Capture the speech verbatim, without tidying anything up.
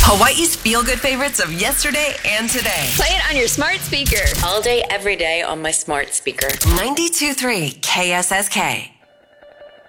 Hawaii's feel-good favorites of yesterday and today. Play it on your smart speaker. All day, every day on my smart speaker. ninety-two point three K S S K.